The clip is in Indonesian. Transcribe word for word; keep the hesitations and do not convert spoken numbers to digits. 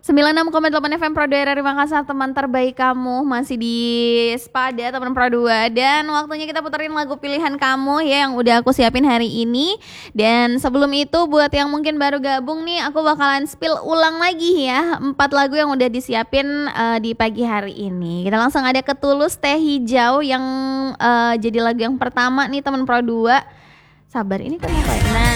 sembilan puluh enam koma delapan F M Pro Daerah Makassar, teman terbaik kamu masih di Spada teman Pro dua, dan waktunya kita puterin lagu pilihan kamu ya yang udah aku siapin hari ini. Dan sebelum itu buat yang mungkin baru gabung nih, aku bakalan spill ulang lagi ya empat lagu yang udah disiapin uh, di pagi hari ini. Kita langsung ada Ketulus Teh Hijau yang uh, jadi lagu yang pertama nih teman Pro dua. Sabar, ini kenapa ya? Nah